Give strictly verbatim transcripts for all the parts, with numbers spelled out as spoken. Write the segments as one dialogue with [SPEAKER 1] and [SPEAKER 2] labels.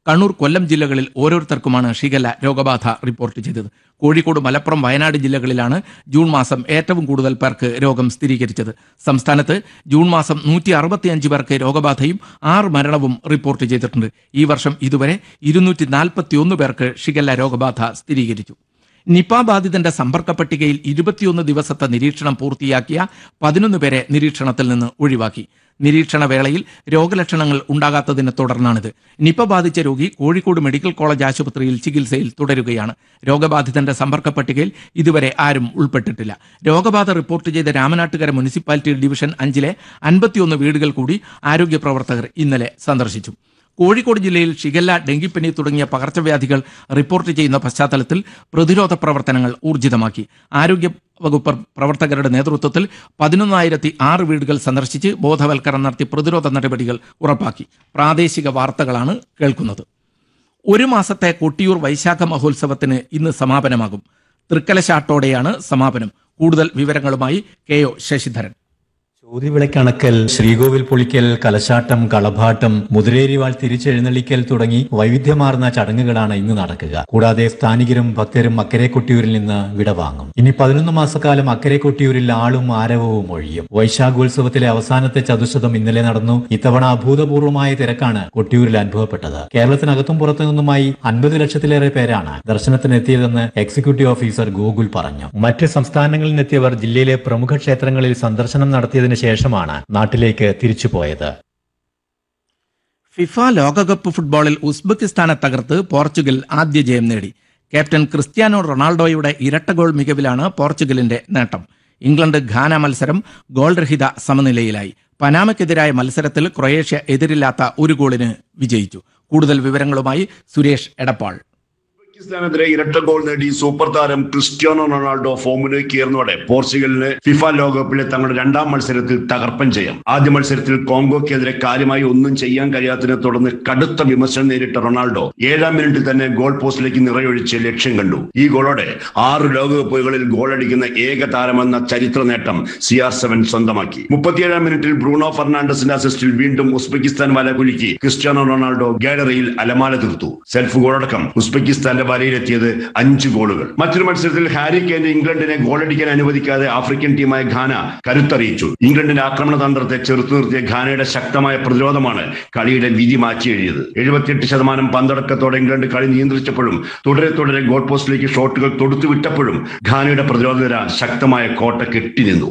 [SPEAKER 1] കണ്ണൂർ, കൊല്ലം ജില്ലകളിൽ ഓരോരുത്തർക്കുമാണ് ഷിഗല്ല രോഗബാധ റിപ്പോർട്ട് ചെയ്തത്. കോഴിക്കോട്, മലപ്പുറം, വയനാട് ജില്ലകളിലാണ് ജൂൺ മാസം ഏറ്റവും കൂടുതൽ പേർക്ക് രോഗം സ്ഥിരീകരിച്ചത്. സംസ്ഥാനത്ത് ജൂൺ മാസം നൂറ്റി അറുപത്തിയഞ്ച് പേർക്ക് രോഗബാധയും ആറ് മരണവും റിപ്പോർട്ട് ചെയ്തിട്ടുണ്ട്. ഈ വർഷം ഇതുവരെ ഇരുന്നൂറ്റി നാൽപ്പത്തി ഒന്ന് പേർക്ക് ഷിഗല്ല രോഗബാധ സ്ഥിരീകരിച്ചു. നിപ ബാധിതന്റെ സമ്പർക്ക പട്ടികയിൽ ഇരുപത്തിയൊന്ന് ദിവസത്തെ നിരീക്ഷണം പൂർത്തിയാക്കിയ പതിനൊന്ന് പേരെ നിരീക്ഷണത്തിൽ നിന്ന് ഒഴിവാക്കി. നിരീക്ഷണ വേളയിൽ രോഗലക്ഷണങ്ങൾ ഉണ്ടാകാത്തതിനെ തുടർന്നാണിത്. നിപ ബാധിച്ച രോഗി കോഴിക്കോട് മെഡിക്കൽ കോളേജ് ആശുപത്രിയിൽ ചികിത്സയിൽ തുടരുകയാണ്. രോഗബാധിതന്റെ സമ്പർക്ക പട്ടികയിൽ ഇതുവരെ ആരും ഉൾപ്പെട്ടിട്ടില്ല. രോഗബാധ റിപ്പോർട്ട് ചെയ്ത രാമനാട്ടുകര മുനിസിപ്പാലിറ്റി ഡിവിഷൻ അഞ്ചിലെ അൻപത്തിയൊന്ന് വീടുകൾ കൂടി ആരോഗ്യ പ്രവർത്തകർ ഇന്നലെ സന്ദർശിച്ചു. കോഴിക്കോട് ജില്ലയിൽ ഷിഗല്ല, ഡെങ്കിപ്പനി തുടങ്ങിയ പകർച്ചവ്യാധികൾ റിപ്പോർട്ട് ചെയ്യുന്ന പശ്ചാത്തലത്തിൽ പ്രതിരോധ പ്രവർത്തനങ്ങൾ ഊർജിതമാക്കി. ആരോഗ്യ വകുപ്പ് പ്രവർത്തകരുടെ നേതൃത്വത്തിൽ പതിനൊന്നായിരത്തി ആറ് വീടുകൾ സന്ദർശിച്ച് ബോധവൽക്കരണം നടത്തി പ്രതിരോധ നടപടികൾ ഉറപ്പാക്കി. പ്രാദേശിക വാർത്തകളാണ് കേൾക്കുന്നത്. ഒരു മാസത്തെ കൊട്ടിയൂർ വൈശാഖ മഹോത്സവത്തിന് ഇന്ന് സമാപനമാകും. തൃക്കലശാട്ടോടെയാണ് സമാപനം. കൂടുതൽ വിവരങ്ങളുമായി കെ ഒ ശശിധരൻ.
[SPEAKER 2] ചോതിവിളക്കണക്കൽ, ശ്രീകോവിൽ പൊളിക്കൽ, കലശാട്ടം, കളഭാട്ടം, മുതിരേരിവാൾ തിരിച്ചെഴുന്നള്ളിക്കൽ തുടങ്ങി വൈവിധ്യമാർന്ന ചടങ്ങുകളാണ് ഇന്ന് നടക്കുക. കൂടാതെ സ്ഥാനികരും ഭക്തരും അക്കരെ കൊട്ടിയൂരിൽ നിന്ന് വിടവാങ്ങും. ഇനി പതിനൊന്ന് മാസക്കാലം അക്കരെ കൊട്ടിയൂരിൽ ആളും ആരവവും ഒഴിയും. വൈശാഖോത്സവത്തിലെ അവസാനത്തെ ചതുശതം ഇന്നലെ നടന്നു. ഇത്തവണ അഭൂതപൂർവമായ തിരക്കാണ് കൊട്ടിയൂരിൽ അനുഭവപ്പെട്ടത്. കേരളത്തിനകത്തും പുറത്തു നിന്നുമായി അൻപത് ലക്ഷത്തിലേറെ പേരാണ് ദർശനത്തിനെത്തിയതെന്ന് എക്സിക്യൂട്ടീവ് ഓഫീസർ ഗോകുൽ പറഞ്ഞു. മറ്റ് സംസ്ഥാനങ്ങളിൽ നിന്നെത്തിയവർ ജില്ലയിലെ പ്രമുഖ ക്ഷേത്രങ്ങളിൽ സന്ദർശനം നടത്തിയതിന് ശേഷമാണ് നാട്ടിലേക്ക് തിരിച്ചുപോയത്.
[SPEAKER 1] ഫിഫ ലോകകപ്പ് ഫുട്ബോളിൽ ഉസ്ബെക്കിസ്ഥാനെ തകർത്ത് പോർച്ചുഗൽ ആദ്യ ജയം നേടി. ക്യാപ്റ്റൻ ക്രിസ്ത്യാനോ റൊണാൾഡോയുടെ ഇരട്ട ഗോൾ മികവിലാണ് പോർച്ചുഗലിന്റെ നേട്ടം. ഇംഗ്ലണ്ട് ഘാന മത്സരം ഗോൾരഹിത സമനിലയിലായി. പനാമയ്ക്കെതിരായ മത്സരത്തിൽ ക്രൊയേഷ്യ എതിരില്ലാത്ത ഒരു ഗോളിന് വിജയിച്ചു. കൂടുതൽ വിവരങ്ങളുമായി സുരേഷ് എടപ്പാൾ.
[SPEAKER 3] ഉസ്ബെക്കിസ്ഥാനെതിരെ ഇരട്ട ഗോൾ നേടി സൂപ്പർ താരം ക്രിസ്ത്യാനോ റൊണാൾഡോ ഫോമിലേക്ക് ഉയർന്നതോടെ പോർച്ചുഗലിന് ഫിഫ ലോകകപ്പിലെ തങ്ങളുടെ രണ്ടാം മത്സരത്തിൽ തകർപ്പൻ ജയം. ആദ്യ മത്സരത്തിൽ കോങ്കോക്കെതിരെ കാര്യമായി ഒന്നും ചെയ്യാൻ കഴിയാത്തതിനെ തുടർന്ന് കടുത്ത വിമർശനം നേരിട്ട റൊണാൾഡോ ഏഴാം മിനിറ്റിൽ തന്നെ ഗോൾ പോസ്റ്റിലേക്ക് നിറയൊഴിച്ച് ലക്ഷ്യം കണ്ടു. ഈ ഗോളോടെ ആറ് ലോകകപ്പുകളിൽ ഗോളടിക്കുന്ന ഏക താരമെന്ന ചരിത്ര നേട്ടം സി ആർ സെവൻ സ്വന്തമാക്കി. മുപ്പത്തിയേഴാം മിനിറ്റിൽ ബ്രൂണോ ഫെർണാണ്ടസിന്റെ അസിസ്റ്റിൽ വീണ്ടും ഉസ്ബെക്കിസ്ഥാൻ വല കുലുക്കി ക്രിസ്ത്യാനോ റൊണാൾഡോ ഗാലറിയിൽ അലമാല തീർത്തു. സെൽഫ് ഗോളടക്കം ഉസ്ബെക്കിസ്ഥാന്റെ വലയിലെത്തിയത് അഞ്ച് ഗോളുകൾ. മറ്റൊരു മത്സരത്തിൽ ഹാരി കെയ്ൻ ഇംഗ്ലണ്ടിനെ ഗോളടിക്കാൻ അനുവദിക്കാതെ ആഫ്രിക്കൻ ടീമായ ഘാന കരുത്തറിയിച്ചു. ഇംഗ്ലണ്ടിന്റെ ആക്രമണ തന്ത്രത്തെ ചെറുത്തു നിർത്തിയ ഘാനയുടെ ശക്തമായ പ്രതിരോധമാണ് കളിയുടെ വിധി മാറ്റി എഴുതിയത്. എഴുപത്തിയെട്ട് ശതമാനം പന്തടക്കത്തോടെ ഇംഗ്ലണ്ട് കളി നിയന്ത്രിച്ചപ്പോഴും തുടരെ തുടരെ ഗോൾ പോസ്റ്റിലേക്ക് ഷോട്ടുകൾ തൊടുത്തു വിട്ടപ്പോഴും ഘാനയുടെ പ്രതിരോധ നിര ശക്തമായ കോട്ട കെട്ടിനിന്നു.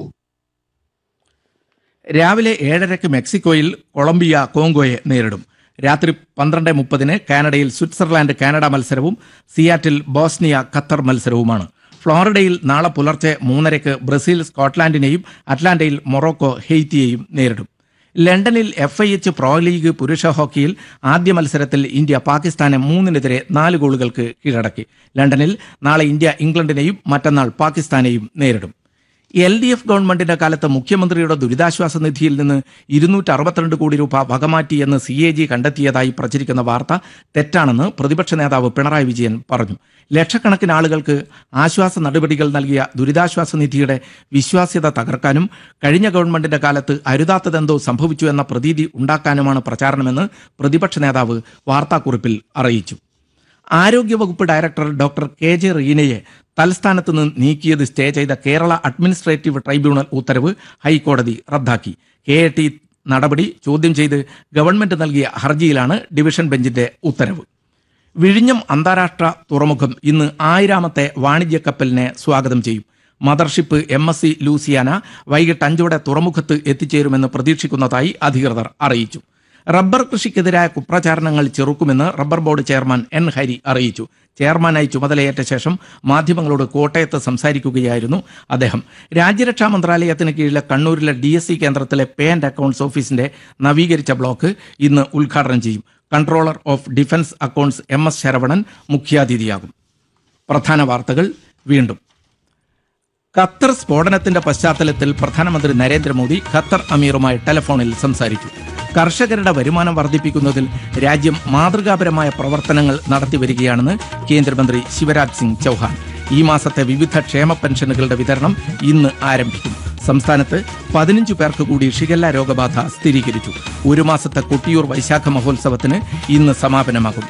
[SPEAKER 1] രാവിലെ ഏഴരയ്ക്ക് മെക്സിക്കോയിൽ കൊളംബിയ കോങ്കോയെ നേരിടും. രാത്രി പന്ത്രണ്ട് മുപ്പതിന് കാനഡയിൽ സ്വിറ്റ്സർലാൻഡ് കാനഡ മത്സരവും സിയാറ്റിൽ ബോസ്നിയ ഖത്തർ മത്സരവുമാണ്. ഫ്ലോറിഡയിൽ നാളെ പുലർച്ചെ മൂന്നരയ്ക്ക് ബ്രസീൽ സ്കോട്ട്ലാൻഡിനെയും അറ്റ്ലാന്റയിൽ മൊറോക്കോ ഹെയ്ത്തിയെയും നേരിടും. ലണ്ടനിൽ F I H pro league പുരുഷ ഹോക്കിയിൽ ആദ്യ മത്സരത്തിൽ ഇന്ത്യ പാകിസ്ഥാനെ മൂന്നിനെതിരെ നാല് ഗോളുകൾക്ക് കീഴടക്കി. ലണ്ടനിൽ നാളെ ഇന്ത്യ ഇംഗ്ലണ്ടിനെയും മറ്റന്നാൾ പാകിസ്ഥാനെയും നേരിടും. എൽ ഡി എഫ് ഗവൺമെന്റിന്റെ കാലത്ത് മുഖ്യമന്ത്രിയുടെ ദുരിതാശ്വാസ നിധിയിൽ നിന്ന് ഇരുന്നൂറ്റി അറുപത്തിരണ്ട് കോടി രൂപ വകമാറ്റിയെന്ന് സി എ ജി കണ്ടെത്തിയതായി പ്രചരിക്കുന്ന വാർത്ത തെറ്റാണെന്ന് പ്രതിപക്ഷ നേതാവ് പിണറായി വിജയൻ പറഞ്ഞു. ലക്ഷക്കണക്കിന് ആളുകൾക്ക് ആശ്വാസ നടപടികൾ നൽകിയ ദുരിതാശ്വാസ നിധിയുടെ വിശ്വാസ്യത തകർക്കാനും കഴിഞ്ഞ ഗവൺമെന്റിന്റെ കാലത്ത് അരുതാത്തതെന്തോ സംഭവിച്ചു എന്ന പ്രതീതി ഉണ്ടാക്കാനുമാണ് പ്രചാരണമെന്ന് പ്രതിപക്ഷ നേതാവ് വാർത്താക്കുറിപ്പിൽ അറിയിച്ചു. ആരോഗ്യവകുപ്പ് ഡയറക്ടർ ഡോക്ടർ കെ ജെ റീനയെ തലസ്ഥാനത്ത് നിന്ന് നീക്കിയത് സ്റ്റേ ചെയ്ത കേരള അഡ്മിനിസ്ട്രേറ്റീവ് ട്രൈബ്യൂണൽ ഉത്തരവ് ഹൈക്കോടതി റദ്ദാക്കി. കെ എ ടി നടപടി ചോദ്യം ചെയ്ത് ഗവൺമെന്റ് നൽകിയ ഹർജിയിലാണ് ഡിവിഷൻ ബെഞ്ചിന്റെ ഉത്തരവ്. വിഴിഞ്ഞം അന്താരാഷ്ട്ര തുറമുഖം ഇന്ന് ആയിരാമത്തെ വാണിജ്യ കപ്പലിനെ സ്വാഗതം ചെയ്യും. Mothership M S C Louisiana വൈകിട്ട് അഞ്ചോടെ തുറമുഖത്ത് എത്തിച്ചേരുമെന്ന് പ്രതീക്ഷിക്കുന്നതായി അധികൃതർ അറിയിച്ചു. Rubber കൃഷിക്കെതിരായ കുപ്രചാരണങ്ങൾ ചെറുക്കുമെന്ന് rubber board chairman N Hari അറിയിച്ചു. ചെയർമാനായി ചുമതലയേറ്റ ശേഷം മാധ്യമങ്ങളോട് കോട്ടയത്ത് സംസാരിക്കുകയായിരുന്നു അദ്ദേഹം. രാജ്യരക്ഷാ മന്ത്രാലയത്തിന് കീഴിലെ കണ്ണൂരിലെ ഡി എസ് സി കേന്ദ്രത്തിലെ പേ ആൻഡ് അക്കൗണ്ട്സ് ഓഫീസിന്റെ നവീകരിച്ച ബ്ലോക്ക് ഇന്ന് ഉദ്ഘാടനം ചെയ്യും. Controller of defence accounts M S Saravanan മുഖ്യാതിഥിയാകും. പ്രധാന വാർത്തകൾ വീണ്ടും. ഖത്തർ സ്ഫോടനത്തിന്റെ പശ്ചാത്തലത്തിൽ പ്രധാനമന്ത്രി നരേന്ദ്രമോദി ഖത്തർ അമീറുമായി ടെലിഫോണിൽ സംസാരിച്ചു. കർഷകരുടെ വരുമാനം വർദ്ധിപ്പിക്കുന്നതിൽ രാജ്യം മാതൃകാപരമായ പ്രവർത്തനങ്ങൾ നടത്തിവരികയാണെന്ന് കേന്ദ്രമന്ത്രി ശിവരാജ് സിംഗ് ചൗഹാൻ. ഈ മാസത്തെ വിവിധ ക്ഷേമ പെൻഷനുകളുടെ വിതരണം ഇന്ന് ആരംഭിക്കും. സംസ്ഥാനത്ത് പതിനഞ്ചു പേർക്ക് കൂടി ഷിഗല്ല രോഗബാധ സ്ഥിരീകരിച്ചു. ഒരു മാസത്തെ കൊട്ടിയൂർ വൈശാഖ മഹോത്സവത്തിന് ഇന്ന് സമാപനമാകും.